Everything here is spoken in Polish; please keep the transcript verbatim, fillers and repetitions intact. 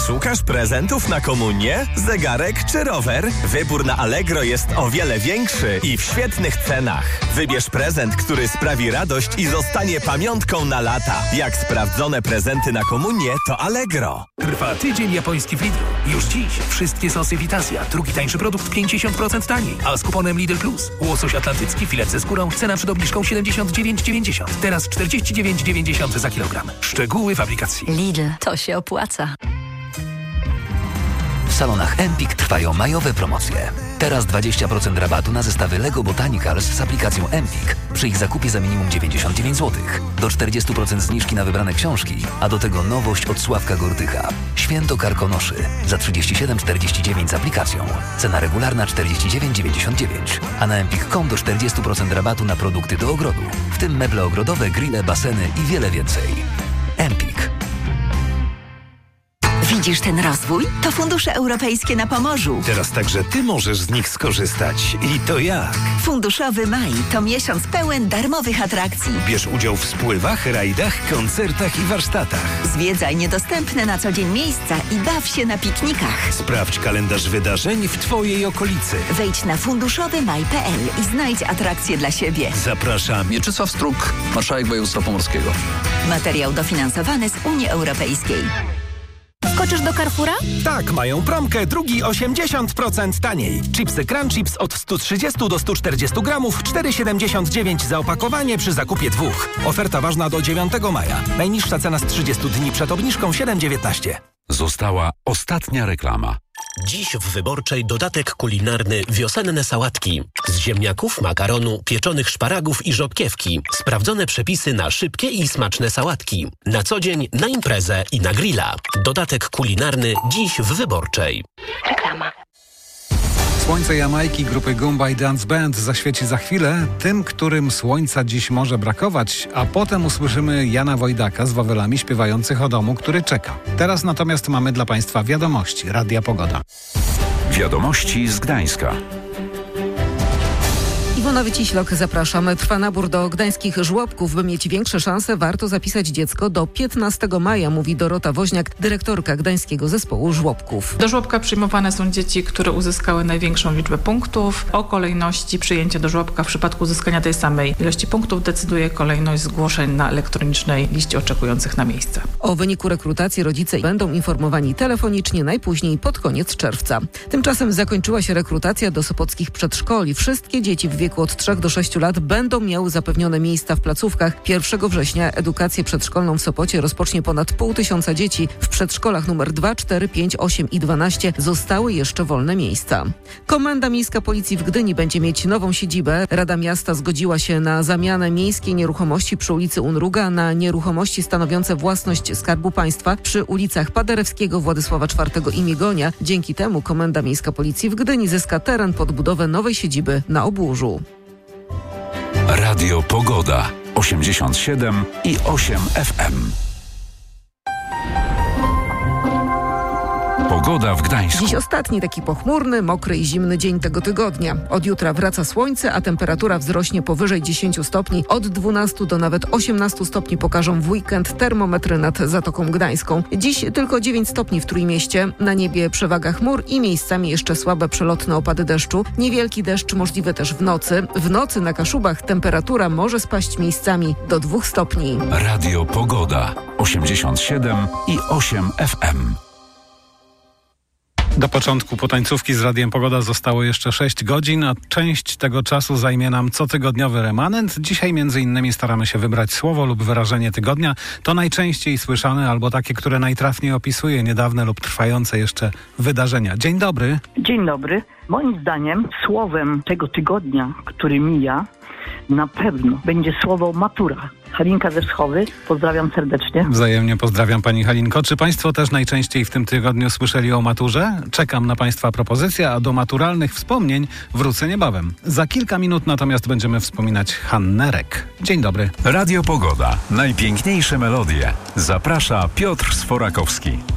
Szukasz prezentów na komunię? Zegarek czy rower? Wybór na Allegro jest o wiele większy i w świetnych cenach. Wybierz prezent, który sprawi radość i zostanie pamiątką na lata. Jak sprawdzone prezenty na komunię, to Allegro. Trwa tydzień japoński w Lidlu. Już dziś wszystkie sosy Vitasia. Drugi tańszy produkt pięćdziesiąt procent taniej. A z kuponem Lidl Plus. Łosoś atlantycki, filet ze skórą. Cena przed obniżką siedemdziesiąt dziewięć dziewięćdziesiąt. Teraz czterdzieści dziewięć dziewięćdziesiąt za kilogram. Szczegóły w aplikacji. Lidl, to się opłaca. W salonach Empik trwają majowe promocje. Teraz dwadzieścia procent rabatu na zestawy Lego Botanicals z aplikacją Empik przy ich zakupie za minimum dziewięćdziesiąt dziewięć złotych. Do czterdzieści procent zniżki na wybrane książki, a do tego nowość od Sławka Gortycha. Święto Karkonoszy za trzydzieści siedem czterdzieści dziewięć z aplikacją. Cena regularna czterdzieści dziewięć dziewięćdziesiąt dziewięć. A na empik kropka com do czterdzieści procent rabatu na produkty do ogrodu. W tym meble ogrodowe, grille, baseny i wiele więcej. Empik. Widzisz ten rozwój? To fundusze europejskie na Pomorzu. Teraz także Ty możesz z nich skorzystać. I to jak? Funduszowy maj to miesiąc pełen darmowych atrakcji. Bierz udział w spływach, rajdach, koncertach i warsztatach. Zwiedzaj niedostępne na co dzień miejsca i baw się na piknikach. Sprawdź kalendarz wydarzeń w Twojej okolicy. Wejdź na funduszowy maj kropka p l i znajdź atrakcje dla siebie. Zapraszam Mieczysław Struk, marszałek województwa pomorskiego. Materiał dofinansowany z Unii Europejskiej. Skoczysz do Carrefoura? Tak, mają promkę, drugi osiemdziesiąt procent taniej. Chipsy Crunchips od sto trzydzieści do stu czterdziestu gramów, cztery siedemdziesiąt dziewięć za opakowanie przy zakupie dwóch. Oferta ważna do dziewiątego maja. Najniższa cena z trzydziestu dni przed obniżką siedem dziewiętnaście. Została ostatnia reklama. Dziś w Wyborczej dodatek kulinarny wiosenne sałatki. Z ziemniaków, makaronu, pieczonych szparagów i żołkiewki. Sprawdzone przepisy na szybkie i smaczne sałatki. Na co dzień, na imprezę i na grilla. Dodatek kulinarny dziś w Wyborczej. Reklama. Słońce Jamajki grupy Goombay Dance Band zaświeci za chwilę tym, którym słońca dziś może brakować, a potem usłyszymy Jana Wojdaka z Wawelami śpiewających o domu, który czeka. Teraz natomiast mamy dla Państwa wiadomości. Radia Pogoda. Wiadomości z Gdańska. Iwona Wyciślok, zapraszamy. Trwa nabór do gdańskich żłobków. By mieć większe szanse, warto zapisać dziecko do piętnastego maja, mówi Dorota Woźniak, dyrektorka Gdańskiego Zespołu Żłobków. Do żłobka przyjmowane są dzieci, które uzyskały największą liczbę punktów. O kolejności przyjęcia do żłobka w przypadku uzyskania tej samej ilości punktów decyduje kolejność zgłoszeń na elektronicznej liście oczekujących na miejsce. O wyniku rekrutacji rodzice będą informowani telefonicznie najpóźniej pod koniec czerwca. Tymczasem zakończyła się rekrutacja do sopockich przedszkoli. Wszystkie dzieci w wieku od trzech do sześciu lat będą miały zapewnione miejsca w placówkach. pierwszego września edukację przedszkolną w Sopocie rozpocznie ponad pół tysiąca dzieci. W przedszkolach numer dwa, cztery, pięć, osiem i dwanaście zostały jeszcze wolne miejsca. Komenda Miejska Policji w Gdyni będzie mieć nową siedzibę. Rada Miasta zgodziła się na zamianę miejskiej nieruchomości przy ulicy Unruga na nieruchomości stanowiące własność Skarbu Państwa przy ulicach Paderewskiego, Władysława czwartego i Miegonia. Dzięki temu Komenda Miejska Policji w Gdyni zyska teren pod budowę nowej siedziby na Obłużu. Radio Pogoda osiemdziesiąt siedem i osiem F M. Pogoda w Gdańsku. Dziś ostatni taki pochmurny, mokry i zimny dzień tego tygodnia. Od jutra wraca słońce, a temperatura wzrośnie powyżej dziesięciu stopni. Od dwunastu do nawet osiemnastu stopni pokażą w weekend termometry nad Zatoką Gdańską. Dziś tylko dziewięć stopni w Trójmieście. Na niebie przewaga chmur i miejscami jeszcze słabe przelotne opady deszczu. Niewielki deszcz możliwy też w nocy. W nocy na Kaszubach temperatura może spaść miejscami do dwóch stopni. Radio Pogoda osiemdziesiąt siedem i osiem F M. Do początku potańcówki z Radiem Pogoda zostało jeszcze sześć godzin, a część tego czasu zajmie nam cotygodniowy remanent. Dzisiaj między innymi staramy się wybrać słowo lub wyrażenie tygodnia. To najczęściej słyszane albo takie, które najtrafniej opisuje niedawne lub trwające jeszcze wydarzenia. Dzień dobry. Dzień dobry. Moim zdaniem słowem tego tygodnia, który mija, na pewno będzie słowo matura. Halinka ze Wschowy, pozdrawiam serdecznie. Wzajemnie pozdrawiam pani Halinko. Czy państwo też najczęściej w tym tygodniu słyszeli o maturze? Czekam na państwa propozycje, a do maturalnych wspomnień wrócę niebawem. Za kilka minut natomiast będziemy wspominać Hannę Rek. Dzień dobry. Radio Pogoda. Najpiękniejsze melodie. Zaprasza Piotr Sforakowski.